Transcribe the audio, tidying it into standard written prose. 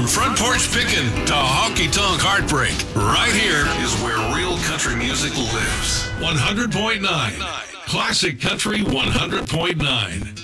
From front porch pickin' to honky tonk heartbreak, right here is where real country music lives. 100.9 Classic Country 100.9.